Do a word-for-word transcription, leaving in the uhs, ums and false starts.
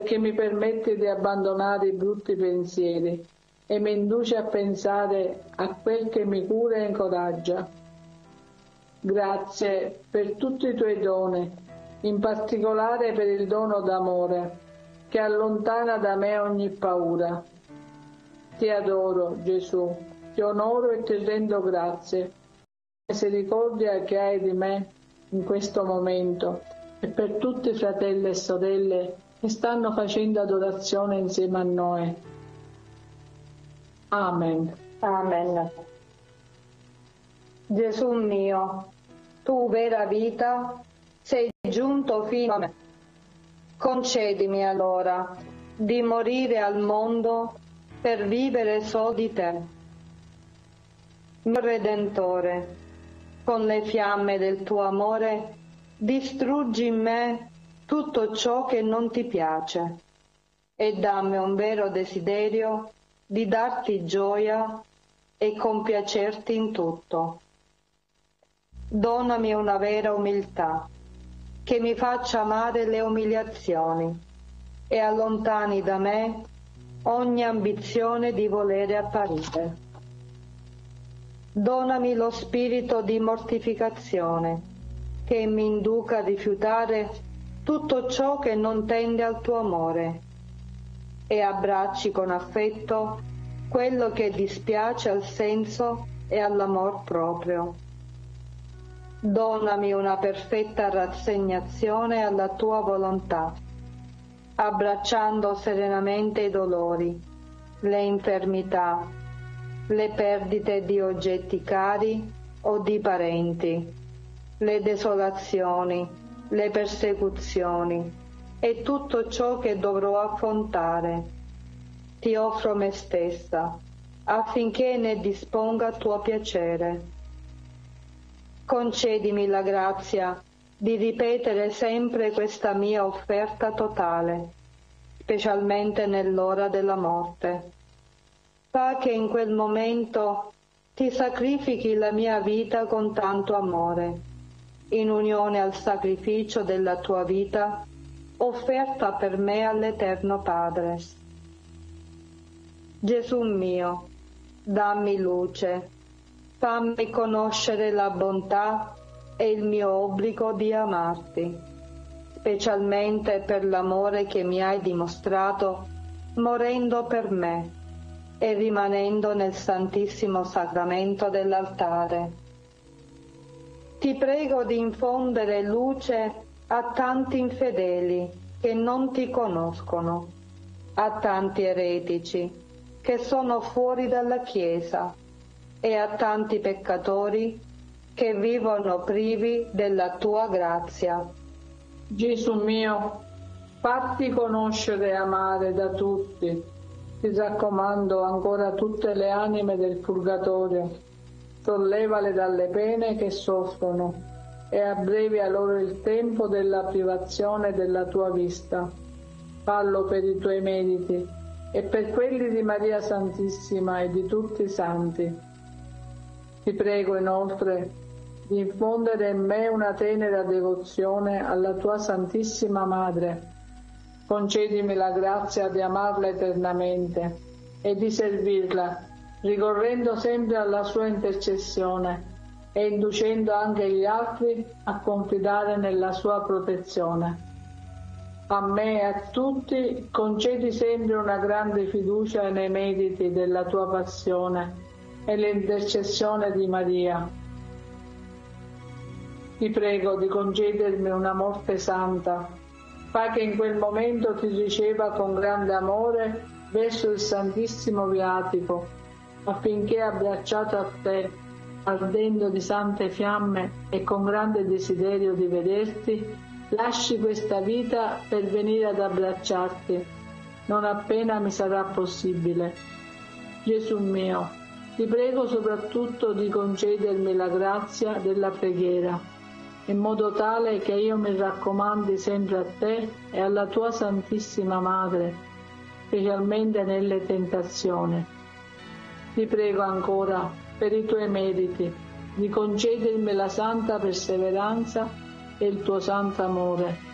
che mi permette di abbandonare i brutti pensieri e mi induce a pensare a quel che mi cura e incoraggia. Grazie per tutti i tuoi doni, in particolare per il dono d'amore, che allontana da me ogni paura. Ti adoro, Gesù, ti onoro e ti rendo grazie per la misericordia che hai di me in questo momento e per tutti i fratelli e sorelle che stanno facendo adorazione insieme a noi. Amen. Amen. Gesù mio, tu vera vita, sei giunto fino a me. Concedimi allora di morire al mondo per vivere solo di te. Mio Redentore, con le fiamme del tuo amore, distruggi in me tutto ciò che non ti piace e dammi un vero desiderio di darti gioia e compiacerti in tutto. Donami una vera umiltà, che mi faccia amare le umiliazioni e allontani da me ogni ambizione di volere apparire. Donami lo spirito di mortificazione, che mi induca a rifiutare tutto ciò che non tende al tuo amore e abbracci con affetto quello che dispiace al senso e all'amor proprio. Donami una perfetta rassegnazione alla tua volontà, abbracciando serenamente i dolori, le infermità, le perdite di oggetti cari o di parenti, le desolazioni, le persecuzioni e tutto ciò che dovrò affrontare. Ti offro me stessa, affinché ne disponga tuo piacere. Concedimi la grazia di ripetere sempre questa mia offerta totale, specialmente nell'ora della morte. Fa che in quel momento ti sacrifichi la mia vita con tanto amore, in unione al sacrificio della tua vita offerta per me all'Eterno Padre. Gesù mio, dammi luce, fammi conoscere la bontà e il mio obbligo di amarti, specialmente per l'amore che mi hai dimostrato morendo per me e rimanendo nel Santissimo Sacramento dell'altare. Ti prego di infondere luce a tanti infedeli che non ti conoscono, a tanti eretici che sono fuori dalla Chiesa e a tanti peccatori che vivono privi della tua grazia. Gesù mio, fatti conoscere e amare da tutti. Ti raccomando ancora tutte le anime del purgatorio, sollevale dalle pene che soffrono e abbrevia loro il tempo della privazione della tua vista. Fallo per i tuoi meriti e per quelli di Maria Santissima e di tutti i santi. Ti prego inoltre di infondere in me una tenera devozione alla tua Santissima Madre. Concedimi la grazia di amarla eternamente e di servirla, ricorrendo sempre alla sua intercessione e inducendo anche gli altri a confidare nella sua protezione. A me e a tutti concedi sempre una grande fiducia nei meriti della tua passione e l'intercessione di Maria. Ti prego di concedermi una morte santa. Fa che in quel momento ti riceva con grande amore verso il Santissimo Viatico, affinché abbracciato a te, ardendo di sante fiamme e con grande desiderio di vederti, lasci questa vita per venire ad abbracciarti, non appena mi sarà possibile. Gesù mio, ti prego soprattutto di concedermi la grazia della preghiera, in modo tale che io mi raccomandi sempre a te e alla tua Santissima Madre, specialmente nelle tentazioni. Ti prego ancora, per i tuoi meriti, di concedermi la santa perseveranza e il tuo santo amore,